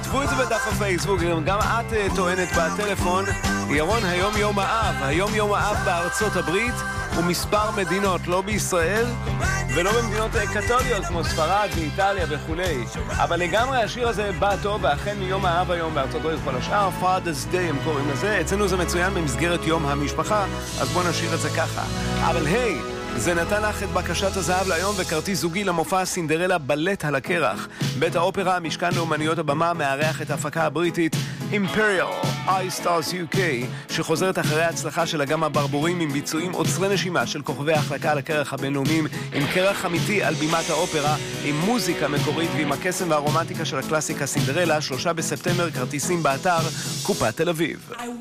כתבו את זה בדף הפייסבוק, גם את טוענת בטלפון. ירון, היום יום האב. היום יום האב בארצות הברית ומספר מדינות, לא בישראל ולא במדינות קתוליות כמו ספרד ואיטליה וכולי. אבל לגמרי השיר הזה בא טוב, ואכן מיום האב היום בארצות הברית כל השאר, Father's Day הם קוראים לזה. אצלנו זה מצוין במסגרת יום המשפחה, אז בוא נשאיר את זה ככה. אבל היי, זה נתן לך את בקשת הזהב להיום וכרטיס זוגי למופע סינדרלה בלט על הקרח. בית האופרה, המשכן לאומניות הבמה, מארח את ההפקה הבריטית Imperial iStars UK, שחוזרת אחרי ההצלחה של אגם הברבורים עם ביצועים עוצרי נשימה של כוכבי ההחלקה על הקרח הבינלאומיים, עם קרח אמיתי על בימת האופרה, עם מוזיקה מקורית ועם הקסם והרומנטיקה של הקלאסיקה סינדרלה. 3 בספטמבר, כרטיסים באתר קופת תל אביב.